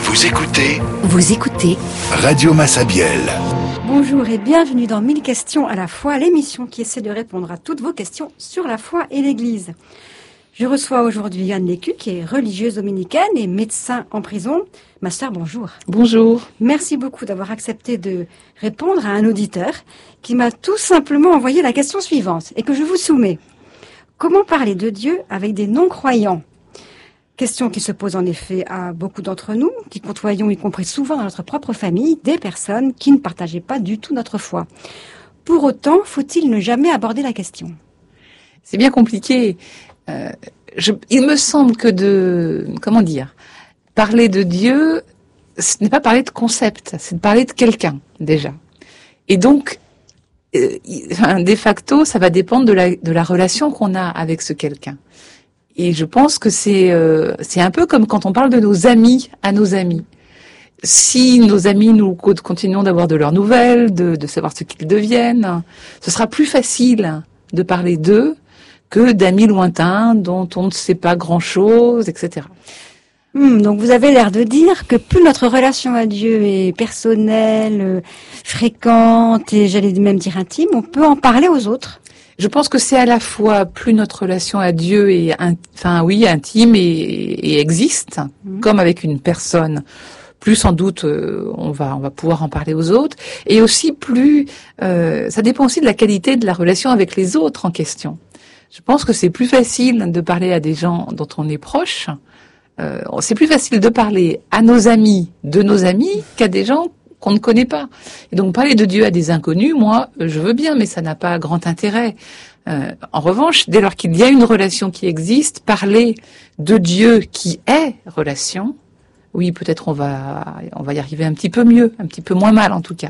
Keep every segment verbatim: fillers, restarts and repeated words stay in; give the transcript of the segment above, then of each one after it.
Vous écoutez Vous écoutez Radio Massabielle. Bonjour et bienvenue dans mille questions à la fois, l'émission qui essaie de répondre à toutes vos questions sur la foi et l'Église. Je reçois aujourd'hui Anne Lécu, qui est religieuse dominicaine et médecin en prison. Ma sœur, bonjour. Bonjour. Merci beaucoup d'avoir accepté de répondre à un auditeur qui m'a tout simplement envoyé la question suivante et que je vous soumets. Comment parler de Dieu avec des non-croyants ? Question qui se pose en effet à beaucoup d'entre nous, qui côtoyons, y compris souvent dans notre propre famille, des personnes qui ne partageaient pas du tout notre foi. Pour autant, faut-il ne jamais aborder la question ? C'est bien compliqué. Euh, je, il me semble que de, comment dire, parler de Dieu, ce n'est pas parler de concept, c'est de parler de quelqu'un, déjà. Et donc, euh, de facto, ça va dépendre de la, de la relation qu'on a avec ce quelqu'un. Et je pense que c'est euh, c'est un peu comme quand on parle de nos amis à nos amis. Si nos amis, nous continuons d'avoir de leurs nouvelles, de, de savoir ce qu'ils deviennent, ce sera plus facile de parler d'eux que d'amis lointains dont on ne sait pas grand-chose, et cetera. Hum, donc vous avez l'air de dire que plus notre relation à Dieu est personnelle, euh, fréquente et j'allais même dire intime, on peut en parler aux autres. Je pense que c'est à la fois plus notre relation à Dieu est, enfin oui, intime et, et existe, mmh. comme avec une personne. Plus sans doute euh, on va on va pouvoir en parler aux autres, et aussi plus euh, ça dépend aussi de la qualité de la relation avec les autres en question. Je pense que c'est plus facile de parler à des gens dont on est proche. Euh, c'est plus facile de parler à nos amis de nos amis qu'à des gens qu'on ne connaît pas. Et donc parler de Dieu à des inconnus, moi, je veux bien, mais ça n'a pas grand intérêt. Euh, en revanche, dès lors qu'il y a une relation qui existe, parler de Dieu qui est relation, oui, peut-être on va on va y arriver un petit peu mieux, un petit peu moins mal en tout cas.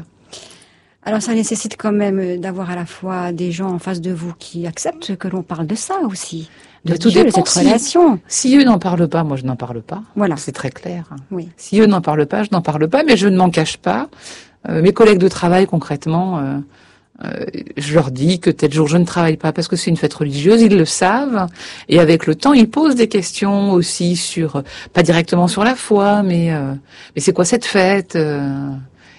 Alors ça nécessite quand même d'avoir à la fois des gens en face de vous qui acceptent que l'on parle de ça aussi, de Mais tout Dieu, de dépend. cette relation. Si, si eux n'en parlent pas, moi je n'en parle pas. Voilà. C'est très clair. Oui. Si eux n'en parlent pas, je n'en parle pas, mais je ne m'en cache pas. Euh, mes collègues de travail, concrètement, euh, euh, je leur dis que tel jour je ne travaille pas parce que c'est une fête religieuse, ils le savent. Et avec le temps, ils posent des questions aussi sur, pas directement sur la foi, mais, euh, mais c'est quoi cette fête euh,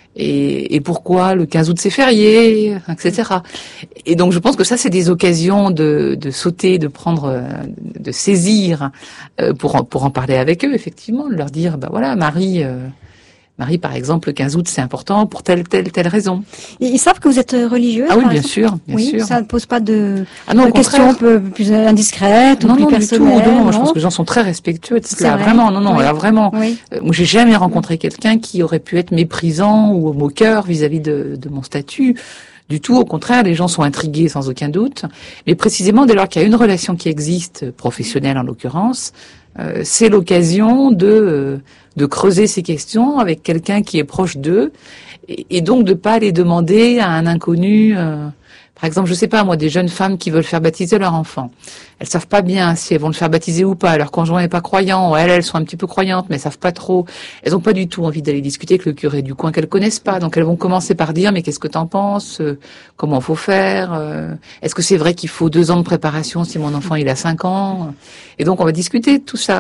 Et, et pourquoi le quinze août c'est férié, et cetera. Et donc je pense que ça c'est des occasions de, de sauter, de prendre, de saisir pour en, pour en parler avec eux effectivement, de leur dire bah voilà Marie, euh, Marie par exemple le quinze août c'est important pour telle telle telle raison. Et ils savent que vous êtes religieuse. Ah oui par bien exemple sûr, bien oui, sûr. Ça ne pose pas de, ah non, de questions un peu plus indiscrètes ou non, plus non, personnelles. du tout. Non, non, moi je non pense que les gens sont très respectueux de C'est cela. vrai. Vraiment, non, non, Oui. alors vraiment. Oui. Euh, moi j'ai jamais rencontré quelqu'un qui aurait pu être méprisant ou moqueur vis-à-vis de, de mon statut. Du tout, au contraire, les gens sont intrigués sans aucun doute. Mais précisément, dès lors qu'il y a une relation qui existe, professionnelle en l'occurrence, euh, c'est l'occasion de euh, de creuser ces questions avec quelqu'un qui est proche d'eux, et, et donc de pas les demander à un inconnu. Euh, par exemple, je sais pas moi, des jeunes femmes qui veulent faire baptiser leur enfant. Elles savent pas bien si elles vont le faire baptiser ou pas. Leur conjoint est pas croyant. Elles, elles sont un petit peu croyantes, mais elles savent pas trop. Elles ont pas du tout envie d'aller discuter avec le curé du coin qu'elles connaissent pas. Donc elles vont commencer par dire mais qu'est-ce que t'en penses ? Comment faut faire ? Est-ce que c'est vrai qu'il faut deux ans de préparation si mon enfant il a cinq ans ? Et donc on va discuter de tout ça.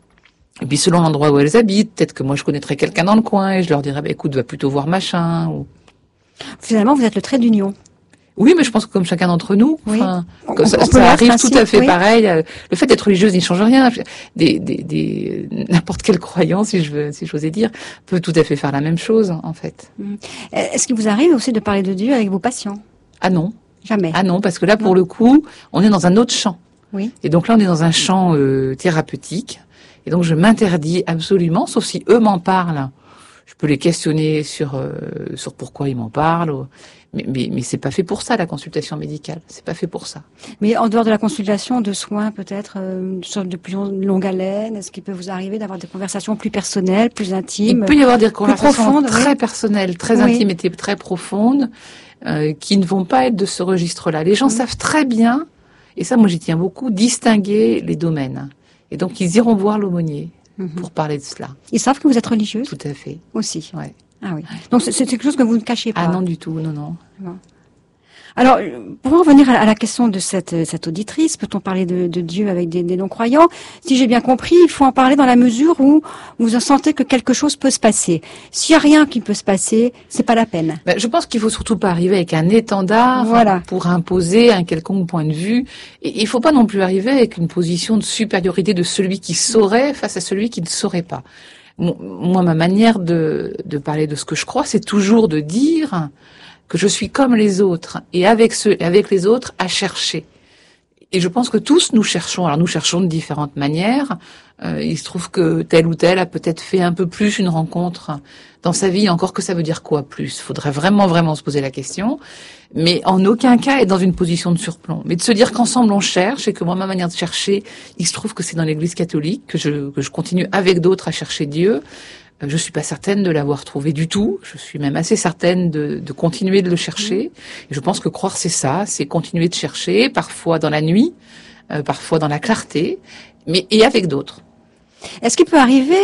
Et puis selon l'endroit où elles habitent, peut-être que moi je connaîtrais quelqu'un dans le coin et je leur dirais bah écoute va plutôt voir machin. Ou... Finalement vous êtes le trait d'union. Oui, mais je pense que comme chacun d'entre nous, oui. enfin, on, ça, on ça arrive tout à fait oui. pareil. Le fait d'être religieuse n'y change rien. Des, des, des, n'importe quelle croyance, si je veux, si j'osais dire, peut tout à fait faire la même chose, en fait. Est-ce qu'il vous arrive aussi de parler de Dieu avec vos patients ? Ah non. Jamais. Ah non, parce que là, pour non. le coup, on est dans un autre champ. Oui. Et donc là, on est dans un champ euh, thérapeutique. Et donc, je m'interdis absolument, sauf si eux m'en parlent. Je peux les questionner sur euh, sur pourquoi ils m'en parlent. Ou... Mais, mais, mais c'est pas fait pour ça, la consultation médicale. C'est pas fait pour ça. Mais en dehors de la consultation, de soins peut-être euh, de plus longue haleine, est-ce qu'il peut vous arriver d'avoir des conversations plus personnelles, plus intimes ? Il peut y avoir des conversations profondes, très oui. personnelles, très oui. intimes et très profondes, euh, qui ne vont pas être de ce registre-là. Les gens mmh. savent très bien, et ça moi j'y tiens beaucoup, distinguer les domaines. Et donc ils iront voir l'aumônier mmh. pour parler de cela. Ils savent que vous êtes religieuse ? Tout à fait. Aussi. Ouais. Ah oui. Donc c'est, c'est quelque chose que vous ne cachez pas. Ah non du tout, non non. Bon. Alors, pour en revenir à la question de cette, cette auditrice, peut-on parler de, de Dieu avec des, des non-croyants? Si j'ai bien compris, il faut en parler dans la mesure où vous en sentez que quelque chose peut se passer. S'il n'y a rien qui peut se passer, c'est pas la peine. Ben, je pense qu'il faut surtout pas arriver avec un étendard Voilà. pour imposer un quelconque point de vue. Et il faut pas non plus arriver avec une position de supériorité de celui qui saurait face à celui qui ne saurait pas. Moi, ma manière de, de parler de ce que je crois, c'est toujours de dire que je suis comme les autres, et avec ceux, avec les autres, à chercher. Et je pense que tous nous cherchons. Alors nous cherchons de différentes manières. Euh, il se trouve que tel ou tel a peut-être fait un peu plus une rencontre dans sa vie, encore que ça veut dire quoi plus? Il faudrait vraiment, vraiment se poser la question. Mais en aucun cas être dans une position de surplomb. Mais de se dire qu'ensemble on cherche, et que moi, ma manière de chercher, il se trouve que c'est dans l'Église catholique, que je, que je continue avec d'autres à chercher Dieu. Je suis pas certaine de l'avoir trouvé du tout. Je suis même assez certaine de, de continuer de le chercher. Et je pense que croire, c'est ça, c'est continuer de chercher, parfois dans la nuit, euh, parfois dans la clarté, mais et avec d'autres. Est-ce qu'il peut arriver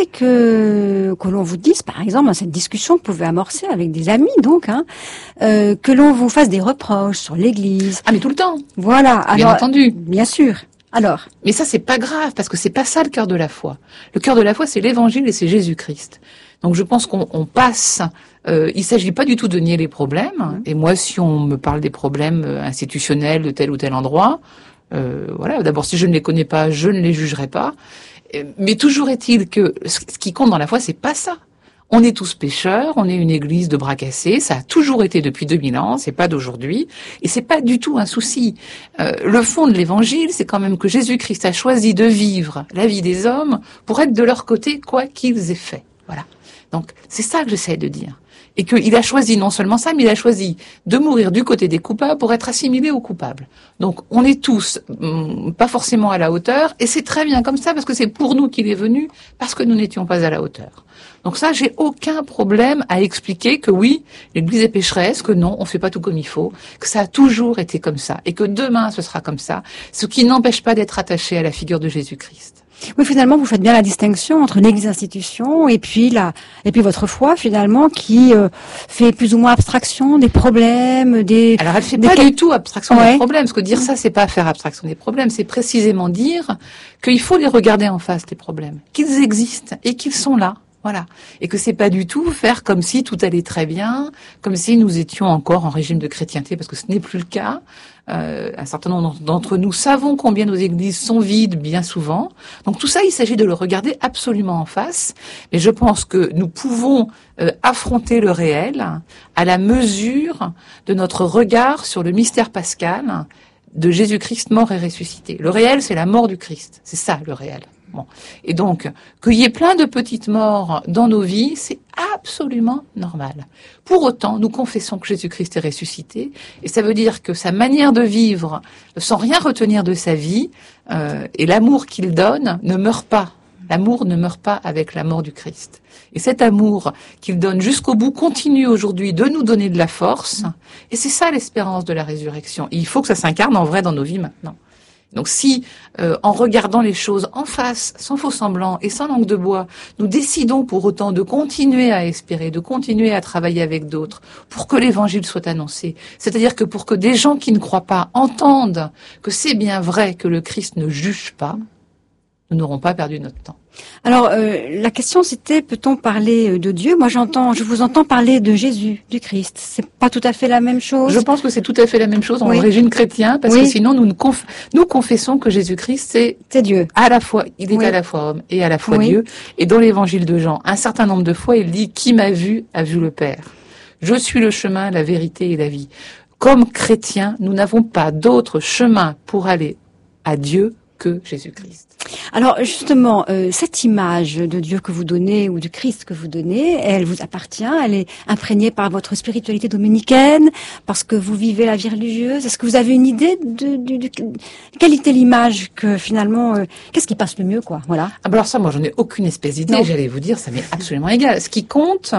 que que l'on vous dise, par exemple, dans cette discussion que vous pouvez amorcer avec des amis, donc, hein, euh, que l'on vous fasse des reproches sur l'Église? Ah, mais tout le temps. Voilà. Bien Alors, entendu. bien sûr. Alors. Mais ça, c'est pas grave, parce que c'est pas ça le cœur de la foi. Le cœur de la foi, c'est l'Évangile et c'est Jésus-Christ. Donc je pense qu'on on passe. Euh, il s'agit pas du tout de nier les problèmes. Et moi, si on me parle des problèmes institutionnels de tel ou tel endroit, euh, voilà. D'abord, si je ne les connais pas, je ne les jugerai pas. Mais toujours est-il que ce qui compte dans la foi, c'est pas ça. On est tous pécheurs, on est une église de bras cassés, ça a toujours été depuis deux mille ans, c'est pas d'aujourd'hui, et c'est pas du tout un souci. Euh, le fond de l'évangile, c'est quand même que Jésus-Christ a choisi de vivre la vie des hommes pour être de leur côté, quoi qu'ils aient fait. Voilà. Donc, c'est ça que j'essaie de dire. Et qu'il a choisi non seulement ça, mais il a choisi de mourir du côté des coupables pour être assimilé aux coupables. Donc, on est tous hum, pas forcément à la hauteur, et c'est très bien comme ça, parce que c'est pour nous qu'il est venu, parce que nous n'étions pas à la hauteur. Donc ça, j'ai aucun problème à expliquer que oui, l'Église est pécheresse, que non, on fait pas tout comme il faut, que ça a toujours été comme ça, et que demain ce sera comme ça, ce qui n'empêche pas d'être attaché à la figure de Jésus-Christ. Oui, finalement, vous faites bien la distinction entre l'Église institution et puis la, et puis votre foi, finalement, qui euh, fait plus ou moins abstraction des problèmes, des. Alors, elle fait des pas quel... du tout abstraction ouais. des problèmes, parce que dire ça, c'est pas faire abstraction des problèmes, c'est précisément dire qu'il faut les regarder en face, les problèmes, qu'ils existent et qu'ils sont là. Voilà. Et que c'est pas du tout faire comme si tout allait très bien, comme si nous étions encore en régime de chrétienté, parce que ce n'est plus le cas. Euh, un certain nombre d'entre nous savons combien nos églises sont vides bien souvent. Donc tout ça, il s'agit de le regarder absolument en face. Mais je pense que nous pouvons euh, affronter le réel à la mesure de notre regard sur le mystère pascal de Jésus-Christ mort et ressuscité. Le réel, c'est la mort du Christ. C'est ça, le réel. Bon. Et donc, qu'il y ait plein de petites morts dans nos vies, c'est absolument normal. Pour autant, nous confessons que Jésus-Christ est ressuscité, et ça veut dire que sa manière de vivre, sans rien retenir de sa vie, euh, et l'amour qu'il donne, ne meurt pas. L'amour ne meurt pas avec la mort du Christ. Et cet amour qu'il donne jusqu'au bout continue aujourd'hui de nous donner de la force, et c'est ça l'espérance de la résurrection. Et il faut que ça s'incarne en vrai dans nos vies maintenant. Donc si, euh, en regardant les choses en face, sans faux semblant et sans langue de bois, nous décidons pour autant de continuer à espérer, de continuer à travailler avec d'autres, pour que l'évangile soit annoncé, c'est-à-dire que pour que des gens qui ne croient pas entendent que c'est bien vrai que le Christ ne juge pas, nous n'aurons pas perdu notre temps. Alors, euh, la question c'était, peut-on parler de Dieu? Moi, j'entends, je vous entends parler de Jésus, du Christ. C'est pas tout à fait la même chose. Je pense que c'est tout à fait la même chose en oui. régime chrétien, parce oui. que sinon nous, conf... nous confessons que Jésus-Christ c'est, c'est Dieu. À la fois, il est oui. à la fois homme et à la fois oui. Dieu. Et dans l'évangile de Jean, un certain nombre de fois, il dit « Qui m'a vu a vu le Père ». Je suis le chemin, la vérité et la vie. Comme chrétiens, nous n'avons pas d'autre chemin pour aller à Dieu que Jésus-Christ. Alors justement, euh, cette image de Dieu que vous donnez ou du Christ que vous donnez, elle vous appartient, elle est imprégnée par votre spiritualité dominicaine, parce que vous vivez la vie religieuse. Est-ce que vous avez une idée de, de, de, de quelle était l'image que finalement, euh, qu'est-ce qui passe le mieux, quoi? Voilà. Ah ben alors ça, moi, j'en ai aucune espèce d'idée. J'allais vous dire, ça m'est absolument égal. Ce qui compte,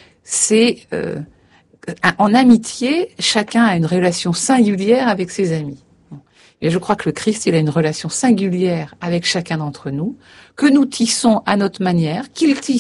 c'est euh, en amitié, chacun a une relation singulière avec ses amis. Et je crois que le Christ, il a une relation singulière avec chacun d'entre nous, que nous tissons à notre manière, qu'il tisse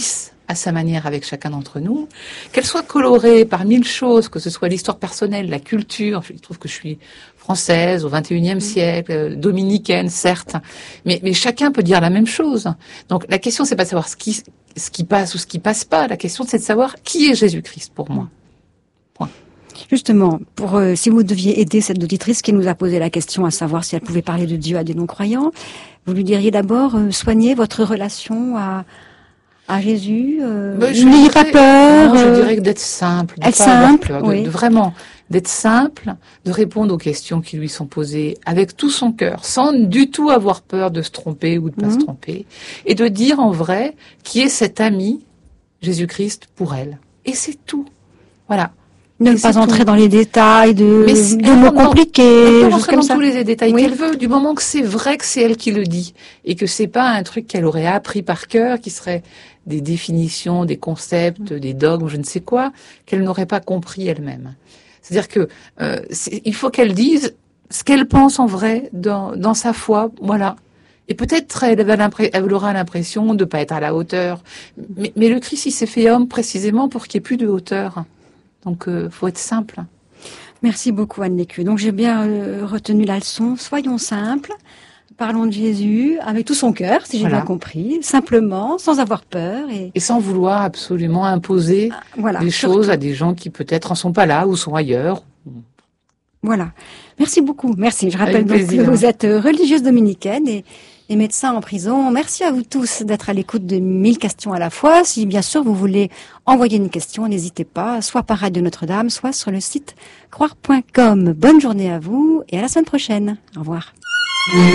à sa manière avec chacun d'entre nous, qu'elle soit colorée par mille choses, que ce soit l'histoire personnelle, la culture. Je trouve que je suis française au vingt et unième siècle, dominicaine, certes, mais, mais chacun peut dire la même chose. Donc la question, c'est pas de savoir ce qui, ce qui passe ou ce qui passe pas. La question, c'est de savoir qui est Jésus-Christ pour moi. Point. Justement, pour euh, si vous deviez aider cette auditrice qui nous a posé la question à savoir si elle pouvait parler de Dieu à des non-croyants, vous lui diriez d'abord euh, soignez votre relation à à Jésus. Euh, N'ayez pas peur. Non, je euh, dirais que d'être simple, de être pas avoir simple, peur, de, oui. de vraiment d'être simple, de répondre aux questions qui lui sont posées avec tout son cœur, sans du tout avoir peur de se tromper ou de pas Mhm. se tromper, et de dire en vrai qui est cet ami Jésus-Christ pour elle. Et c'est tout. Voilà. Ne Et pas c'est entrer tout. dans les détails de, Mais c'est- de mots non, non, compliqués, Elle peut choses rentrer comme dans ça. tous les détails Oui. qu'elle veut, du moment que c'est vrai que c'est elle qui le dit et que c'est pas un truc qu'elle aurait appris par cœur, qui serait des définitions, des concepts, des dogmes, je ne sais quoi, qu'elle n'aurait pas compris elle-même. C'est-à-dire que euh, c'est- il faut qu'elle dise ce qu'elle pense en vrai dans, dans sa foi, voilà. Et peut-être elle, va l'impré- elle aura l'impression de pas être à la hauteur, mais, mais le Christ il s'est fait homme précisément pour qu'il n'y ait plus de hauteur. Donc euh, faut être simple. Merci beaucoup Anne Lécu. Donc j'ai bien euh, retenu la leçon. Soyons simples, parlons de Jésus avec tout son cœur, si j'ai Voilà. bien compris, simplement, sans avoir peur et Et sans vouloir absolument imposer voilà. des surtout. choses à des gens qui peut-être en sont pas là ou sont ailleurs. Voilà. Merci beaucoup. Merci. Je rappelle Avec donc plaisir. que vous êtes euh, religieuse dominicaine et, et médecin en prison. Merci à vous tous d'être à l'écoute de mille questions à la fois. Si bien sûr vous voulez envoyer une question, n'hésitez pas, soit par Radio Notre-Dame, soit sur le site croire point com. Bonne journée à vous et à la semaine prochaine. Au revoir.